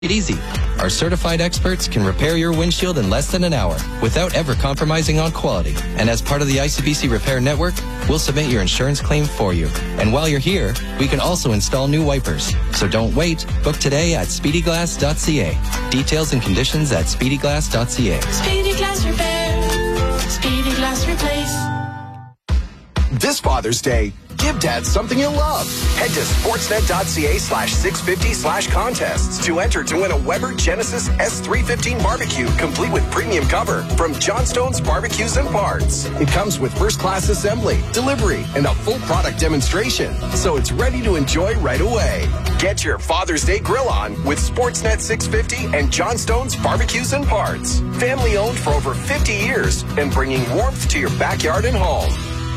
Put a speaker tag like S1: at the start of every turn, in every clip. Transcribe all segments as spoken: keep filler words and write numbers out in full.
S1: it easy. Our certified experts can repair your windshield in less than an hour without ever compromising on quality. And as part of the I C B C Repair Network, we'll submit your insurance claim for you. And while you're here, we can also install new wipers. So don't wait. Book today at speedy glass dot c a. Details and conditions at speedy glass dot c a.
S2: Speedy Glass Repair. Speedy Glass Replace.
S3: This Father's Day, give Dad something you'll love. Head to sportsnet.ca slash 650 slash contests to enter to win a Weber Genesis S three fifteen barbecue complete with premium cover from Johnstone's Barbecues and Parts. It comes with first-class assembly, delivery, and a full product demonstration, so it's ready to enjoy right away. Get your Father's Day grill on with Sportsnet six fifty and Johnstone's Barbecues and Parts. Family-owned for over fifty years and bringing warmth to your backyard and home.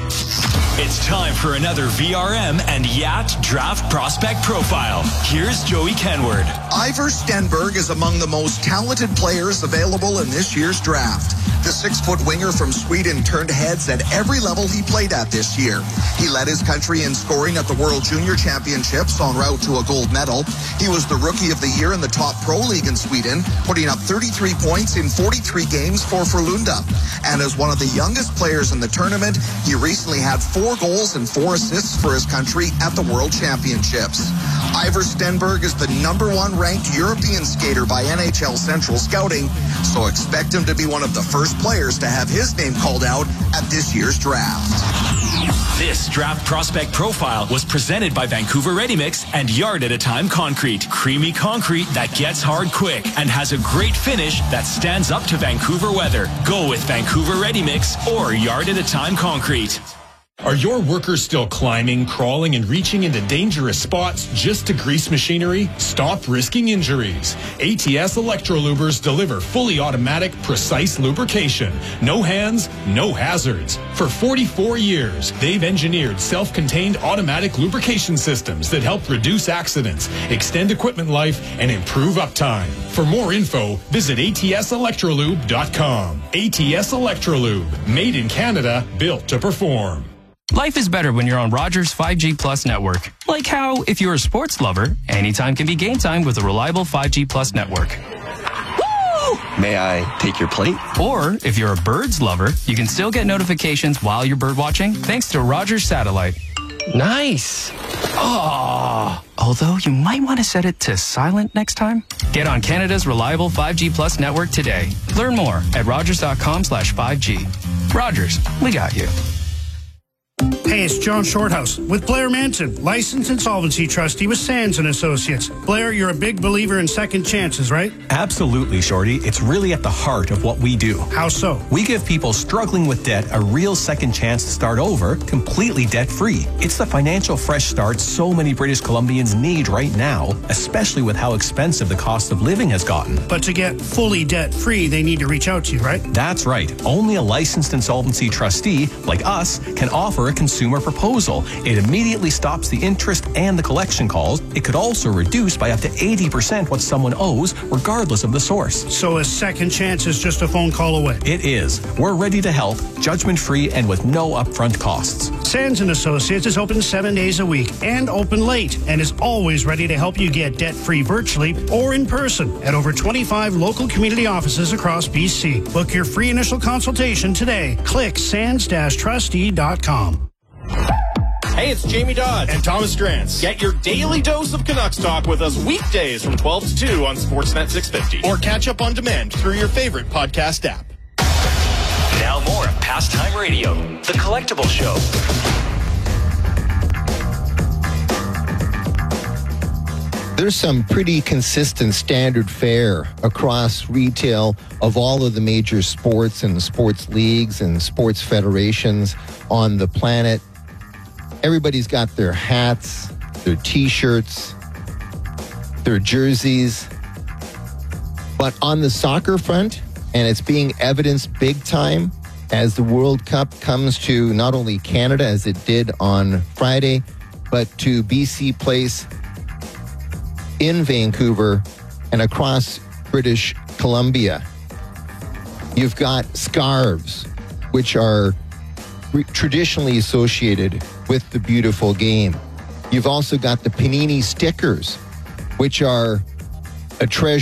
S4: It's time for another V R M and Yacht Draft Prospect Profile. Here's Joey Kenward.
S5: Ivar Stenberg is among the most talented players available in this year's draft. The six-foot winger from Sweden turned heads at every level he played at this year. He led his country in scoring at the World Junior Championships en route to a gold medal. He was the Rookie of the Year in the top pro league in Sweden, putting up thirty-three points in forty-three games for Frölunda. And as one of the youngest players in the tournament, he recently had four goals and four assists for his country at the World Championships. Ivar Stenberg is the number one ranked European skater by N H L Central Scouting, so expect him to be one of the first players to have his name called out at this year's draft.
S4: This Draft Prospect Profile was presented by Vancouver Ready Mix and Yard at a Time Concrete. Creamy concrete that gets hard quick and has a great finish that stands up to Vancouver weather. Go with Vancouver Ready Mix or Yard at a Time Concrete.
S6: Are your workers still climbing, crawling, and reaching into dangerous spots just to grease machinery? Stop risking injuries. A T S Electrolubers deliver fully automatic, precise lubrication. No hands, no hazards. For forty-four years, they've engineered self-contained automatic lubrication systems that help reduce accidents, extend equipment life, and improve uptime. For more info, visit A T S electrolube dot com. A T S Electrolube, made in Canada, built to perform.
S7: Life is better when you're on Rogers five G Plus network. Like how, if you're a sports lover, anytime can be game time with a reliable five G Plus network. Woo!
S1: May I take your plate?
S7: Or, if you're a birds lover, you can still get notifications while you're bird watching thanks to Rogers Satellite.
S1: Nice.
S7: Oh, although you might want to set it to silent next time. Get on Canada's reliable five G Plus network today. Learn more at rogers.com slash 5G. Rogers, we got you.
S8: Hey, it's John Shorthouse with Blair Manson, licensed insolvency trustee with Sands and Associates. Blair, you're a big believer in second chances, right?
S9: Absolutely, Shorty. It's really at the heart of what we do.
S8: How so?
S9: We give people struggling with debt a real second chance to start over, completely debt-free. It's the financial fresh start so many British Columbians need right now, especially with how expensive the cost of living has gotten.
S8: But to get fully debt-free, they need to reach out to you, right?
S9: That's right. Only a licensed insolvency trustee, like us, can offer a consumer proposal. It immediately stops the interest and the collection calls. It could also reduce by up to eighty percent what someone owes, regardless of the source.
S8: So a second chance is just a phone call away?
S9: It is. We're ready to help, judgment-free and with no upfront costs.
S8: Sands and Associates is open seven days a week and open late and is always ready to help you get debt-free virtually or in person at over twenty-five local community offices across B C. Book your free initial consultation today. Click sands dash trustee dot com.
S10: Hey, it's Jamie Dodd and Thomas Drance. Get your daily dose of Canucks talk with us weekdays from twelve to two on Sportsnet six fifty. Or catch up on demand through your favorite podcast app.
S4: Now more of Pastime Radio, the collectible show.
S11: There's some pretty consistent standard fare across retail of all of the major sports and sports leagues and sports federations on the planet. Everybody's got their hats, their T-shirts, their jerseys. But on the soccer front, and it's being evidenced big time as the World Cup comes to not only Canada as it did on Friday, but to B C Place in Vancouver and across British Columbia. You've got scarves, which are re- traditionally associated with the beautiful game. You've also got the Panini stickers, which are a treasure